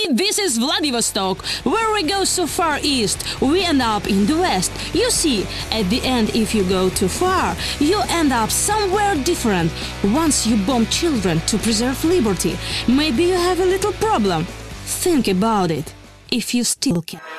this is Vladivostok, where we go so far east, we end up in the west. You see, at the end, if you go too far, you end up somewhere different. Once you bomb children to preserve liberty, maybe you have a little problem. Think about it, if you still can.